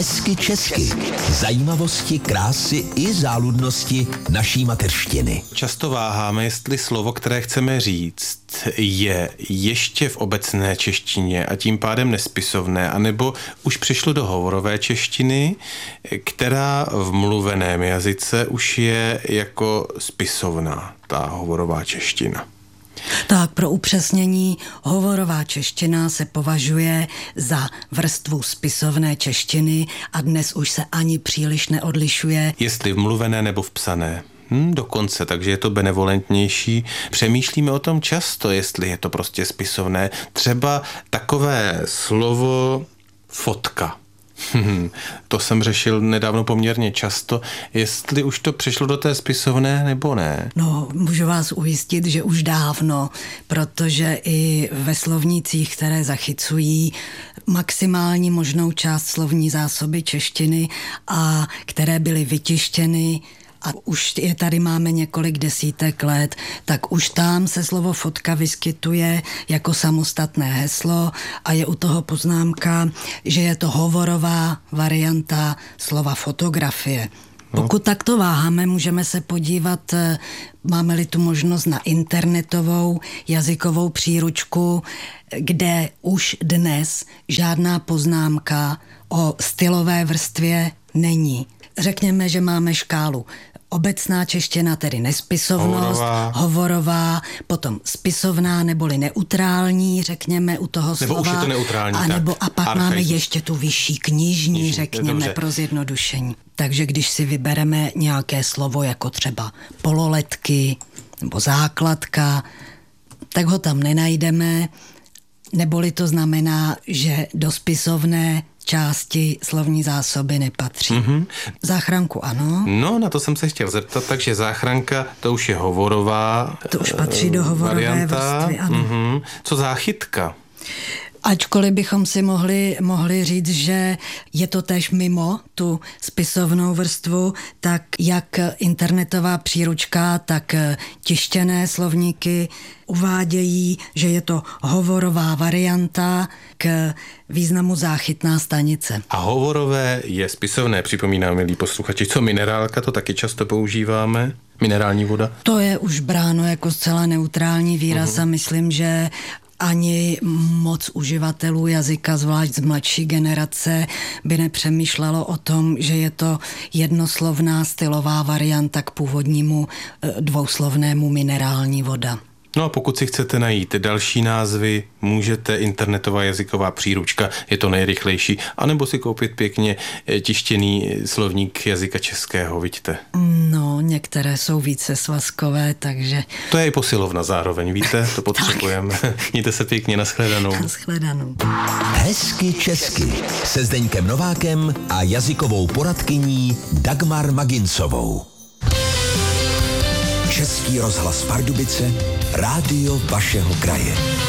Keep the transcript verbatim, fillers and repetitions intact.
Hezky česky. Zajímavosti, krásy i záludnosti naší mateřštiny. Často váháme, jestli slovo, které chceme říct, je ještě v obecné češtině a tím pádem nespisovné, anebo už přišlo do hovorové češtiny, která v mluveném jazyce už je jako spisovná, ta hovorová čeština. Tak pro upřesnění, hovorová čeština se považuje za vrstvu spisovné češtiny a dnes už se ani příliš neodlišuje. Jestli v mluvené nebo v psané. Hm, dokonce, takže je to benevolentnější. Přemýšlíme o tom často, jestli je to prostě spisovné. Třeba takové slovo fotka. To jsem řešil nedávno poměrně často, jestli už to přešlo do té spisovné nebo ne. No, můžu vás ujistit, že už dávno, protože i ve slovnících, které zachycují maximální možnou část slovní zásoby češtiny a které byly vytištěny a už je tady máme několik desítek let, tak už tam se slovo fotka vyskytuje jako samostatné heslo a je u toho poznámka, že je to hovorová varianta slova fotografie. Pokud takto váháme, můžeme se podívat, máme-li tu možnost, na internetovou jazykovou příručku, kde už dnes žádná poznámka o stylové vrstvě není. Řekněme, že máme škálu obecná čeština, tedy nespisovnost, hovorová, hovorová potom spisovná neboli neutrální, řekněme u toho nebo slova. Nebo už je to neutrální, a, nebo, a pak archaismus. Máme ještě tu vyšší knižní, knižní řekněme, dobře. Pro zjednodušení. Takže když si vybereme nějaké slovo jako třeba pololetky nebo základka, tak ho tam nenajdeme, neboli to znamená, že do spisovné části slovní zásoby nepatří. Mm-hmm. Záchranku ano. No, na to jsem se chtěl zeptat, takže záchranka, to už je hovorová To už patří do hovorové varianta. vrstvy, ano. Mm-hmm. Co záchytka? Ačkoliv bychom si mohli, mohli říct, že je to též mimo tu spisovnou vrstvu, tak jak internetová příručka, tak tištěné slovníky uvádějí, že je to hovorová varianta k významu záchytná stanice. A hovorové je spisovné, připomínám, milí posluchači, co minerálka, to taky často používáme. Minerální voda. To je už bráno jako zcela neutrální výraz uh-huh. a myslím, že ani moc uživatelů jazyka, zvlášť z mladší generace, by nepřemýšlelo o tom, že je to jednoslovná stylová varianta k původnímu dvouslovnému minerální voda. No a pokud si chcete najít další názvy, můžete internetová jazyková příručka, je to nejrychlejší, anebo si koupit pěkně tištěný slovník jazyka českého, vidíte? No, některé jsou více svazkové, takže... To je i posilovna zároveň, víte, to potřebujeme. Mějte se pěkně, nashledanou. Nashledanou. Hezky česky se Zdeňkem Novákem a jazykovou poradkyní Dagmar Magincovou. Český rozhlas Pardubice, rádio vašeho kraje.